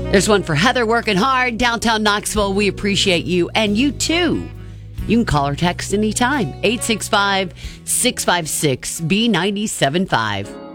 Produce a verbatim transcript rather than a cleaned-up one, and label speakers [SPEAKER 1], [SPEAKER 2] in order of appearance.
[SPEAKER 1] There's one for Heather working hard, downtown Knoxville. We appreciate you, and you too. You can call or text anytime. eight six five, six five six, B nine seven five.